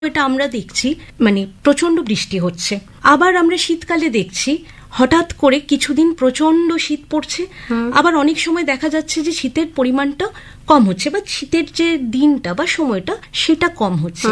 এটা আমরা দেখছি মানে প্রচন্ড বৃষ্টি হচ্ছে, আবার আমরা শীতকালে দেখছি হঠাৎ করে কিছুদিন প্রচন্ড শীত পড়ছে, আবার অনেক সময় দেখা যাচ্ছে যে শীতের পরিমাণটা কম হচ্ছে বা শীতের যে দিনটা বা সময়টা সেটা কম হচ্ছে।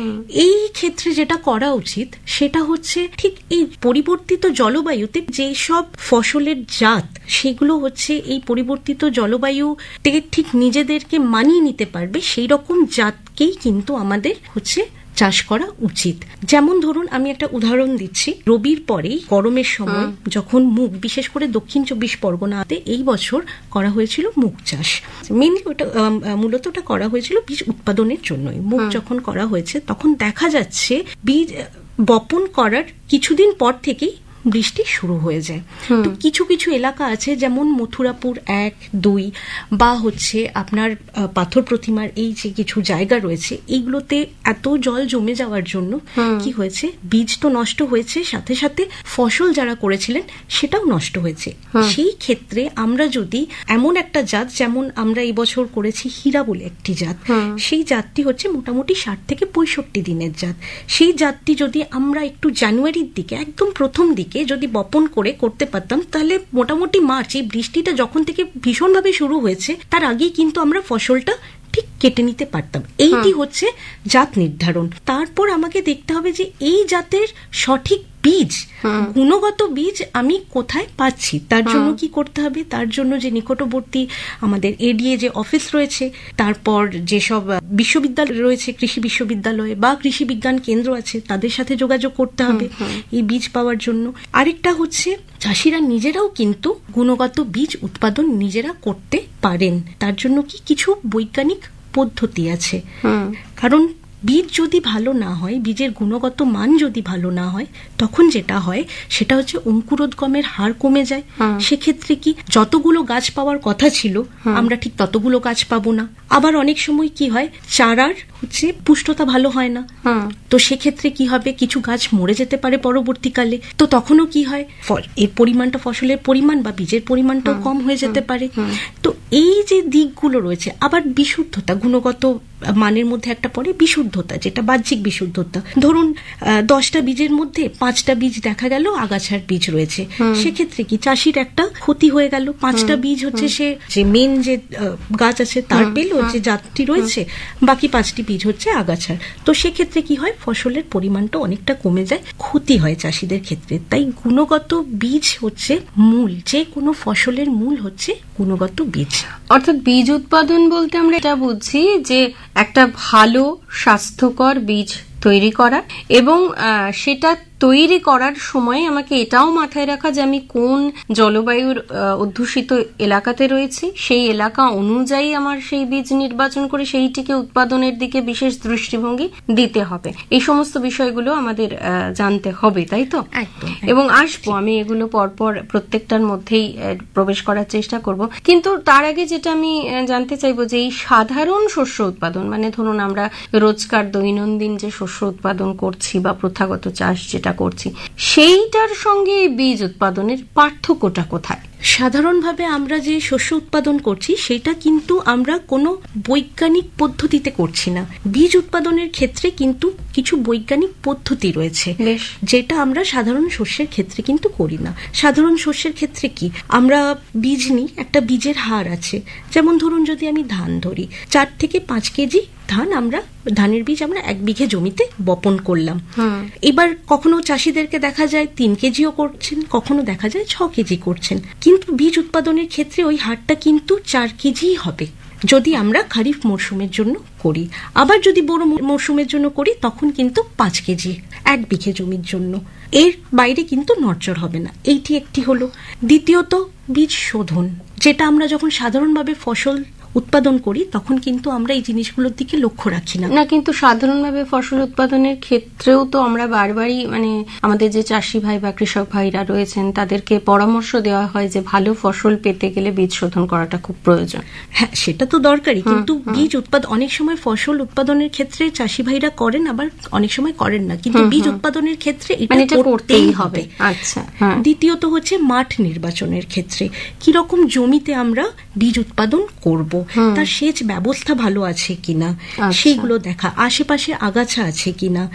এই ক্ষেত্রে যেটা করা উচিত সেটা হচ্ছে ঠিক এই পরিবর্তিত জলবায়ুতে যে সব ফসলের জাত সেগুলো হচ্ছে এই পরিবর্তিত জলবায়ুতে ঠিক নিজেদেরকে মানিয়ে নিতে পারবে সেই রকম জাতকেই কিন্তু আমাদের হচ্ছে চাষ করা উচিত। যেমন ধরুন আমি একটা উদাহরণ দিচ্ছি, রবির পরেই গরমের সময় যখন মুগ, বিশেষ করে দক্ষিণ 24 পরগনাতে এই বছর করা হয়েছিল মুগ চাষ। মেনলি ওটা মূলত ওটা করা হয়েছিল বীজ উৎপাদনের জন্যই। মুগ যখন করা হয়েছে তখন দেখা যাচ্ছে বীজ বপন করার কিছুদিন পর থেকেই বৃষ্টি শুরু হয়ে যায়। তো কিছু কিছু এলাকা আছে যেমন মথুরাপুর 1, 2 বা হচ্ছে আপনার পাথর প্রতিমার এই যে কিছু জায়গা রয়েছে, এইগুলোতে এত জল জমে যাওয়ার জন্য কি হয়েছে, বীজ তো নষ্ট হয়েছে, সাথে সাথে ফসল যারা করেছিলেন সেটাও নষ্ট হয়েছে। সেই ক্ষেত্রে আমরা যদি এমন একটা জাত, যেমন আমরা এই বছর করেছি হীরা বলে একটি জাত, সেই জাতটি হচ্ছে মোটামুটি 60 থেকে 65 দিনের জাত। সেই জাতটি যদি আমরা একটু জানুয়ারির দিকে একদম প্রথম দিকে যদি বপন করে করতে পারতাম, তাহলে মোটামুটি মার্চ, এই বৃষ্টিটা যখন থেকে ভীষণভাবে শুরু হয়েছে তার আগেই কিন্তু আমরা ফসলটা ঠিক কেটে নিতে পারতাম। এইটি হচ্ছে জাত নির্ধারণ। তারপর আমাকে দেখতে হবে যে এই জাতের সঠিক বীজ, গুণগত বীজ আমি কোথায় পাচ্ছি। তার জন্য কি করতে হবে, তার জন্য যে নিকটবর্তী আমাদের এডিএ যে অফিস রয়েছে, তারপর যেসব বিশ্ববিদ্যালয় রয়েছে, কৃষি বিশ্ববিদ্যালয় বা কৃষি বিজ্ঞান কেন্দ্র আছে, তাদের সাথে যোগাযোগ করতে হবে এই বীজ পাওয়ার জন্য। আরেকটা হচ্ছে চাষিরা নিজেরাও কিন্তু গুণগত বীজ উৎপাদন নিজেরা করতে পারেন। তার জন্য কি কিছু বৈজ্ঞানিক পদ্ধতি আছে। কারণ বীজ যদি ভালো না হয়, বীজের গুণগত মান যদি ভালো না হয়, তখন যেটা হয় সেটা হচ্ছে অঙ্কুরোদ্গমের হার কমে যায়। সেক্ষেত্রে কি যতগুলো গাছ পাওয়ার কথা ছিল আমরা ঠিক ততগুলো গাছ পাবো না। আবার অনেক সময় কি হয়, চারার হচ্ছে পুষ্টতা ভালো হয় না, তো সেক্ষেত্রে কি হবে, কিছু গাছ মরে যেতে পারে পরবর্তীকালে। তো তখনও কি হয়, এর পরিমাণটা, ফসলের পরিমাণ বা বীজের পরিমাণটাও কম হয়ে যেতে পারে। তো এই যে দিকগুলো রয়েছে, আবার বিশুদ্ধতা, গুণগত মানের মধ্যে একটা পড়ে বিশুদ্ধতা, যেটা বাহ্যিক বিশুদ্ধতা। ধরুন 10টা বীজের মধ্যে 5টা বীজ দেখা গেল আগাছার বীজ রয়েছে, সেক্ষেত্রে কি চাষির একটা ক্ষতি হয়ে গেল। 5টা বীজ হচ্ছে সে যে মেন যে গাছ আছে তার পেল, যে জাতটি রয়েছে, বাকি 5টি বীজ হচ্ছে আগাছার। তো সেক্ষেত্রে কি হয়, ফসলের পরিমাণটা অনেকটা কমে যায়, ক্ষতি হয় চাষিদের ক্ষেত্রে। তাই গুণগত বীজ হচ্ছে মূল, যে কোনো ফসলের মূল হচ্ছে গুণগত বীজ। অর্থাৎ বীজ উৎপাদন বলতে আমরা এটা বুঝছি যে একটা ভালো স্বাস্থ্যকর বীজ তৈরি করা, এবং সেটা তৈরি করার সময় আমাকে এটাও মাথায় রাখা যে আমি কোন জলবায়ুর অধ্যুষিত এলাকাতে রয়েছি, সেই এলাকা অনুযায়ী আমার সেই বীজ নির্বাচন করে সেইটিকে উৎপাদনের দিকে বিশেষ দৃষ্টিভঙ্গি দিতে হবে। এই সমস্ত বিষয়গুলো আমাদের জানতে হবে, তাই তো? একদম। এবং আসবো আমি এগুলো পরপর প্রত্যেকটার মধ্যেই প্রবেশ করার চেষ্টা করব। কিন্তু তার আগে যেটা আমি জানতে চাইবো যে এই সাধারণ শস্য উৎপাদন, মানে ধরুন আমরা রোজকার দৈনন্দিন যে শস্য উৎপাদন করছি বা প্রথাগত চাষ যেটা করছি, সেইটার সঙ্গে বীজ উৎপাদনের পার্থক্যটা কোথায়? সাধারণভাবে আমরা যে শস্য উৎপাদন করছি সেটা কিন্তু আমরা কোনো বৈজ্ঞানিক পদ্ধতিতে করছি না। বীজ উৎপাদনের ক্ষেত্রে কিন্তু কিছু বৈজ্ঞানিক পদ্ধতি রয়েছে, যেটা আমরা সাধারণ শস্যের ক্ষেত্রে কিন্তু করি না। সাধারণ শস্যের ক্ষেত্রে কি আমরা বীজ নিই, একটা বীজের হার আছে। যেমন ধরুন যদি আমি ধান ধরি, 4 থেকে 5 কেজি ধানের বীজ আমরা 1 বিঘে জমিতে বপন করলাম। এবার কখনো চাষিদেরকে দেখা যায় 3 কেজিও করছেন, কখনো দেখা যায় 6 কেজি করছেন। কিন্তু বীজ উৎপাদনের ক্ষেত্রে ওই হারটা কিন্তু 4 কেজি হবে যদি আমরা খারিফ মরশুমের জন্য করি। আবার যদি বড় মরশুমের জন্য করি তখন কিন্তু 5 কেজি 1 বিঘে জমির জন্য, এর বাইরে কিন্তু নড়চড় হবে না। এইটি একটি হলো। দ্বিতীয়ত বীজ শোধন, যেটা আমরা যখন সাধারণভাবে ফসল উৎপাদন করি তখন কিন্তু আমরা এই জিনিসগুলোর দিকে লক্ষ্য রাখি না। কিন্তু সাধারণভাবে ফসল উৎপাদনের ক্ষেত্রেও তো আমরা বারবারই মানে আমাদের যে চাষি ভাই বা কৃষক ভাইরা রয়েছেন তাদেরকে পরামর্শ দেওয়া হয় যে ভালো ফসল পেতে গেলে বীজ শোধন করাটা খুব প্রয়োজন। হ্যাঁ, সেটা তো দরকারি, কিন্তু বীজ উৎপাদন অনেক সময় ফসল উৎপাদনের ক্ষেত্রে চাষি ভাইরা করেন, আবার অনেক সময় করেন না, কিন্তু বীজ উৎপাদনের ক্ষেত্রে এটা করতেই হবে। আচ্ছা। দ্বিতীয়ত হচ্ছে মাঠ নির্বাচনের ক্ষেত্রে, কিরকম জমিতে আমরা বীজ উৎপাদন করব, তার সেচ ব্যবস্থা ভালো আছে কিনা আচ্ছা। সেইগুলো দেখা, আশেপাশে আগাছা আছে কিনা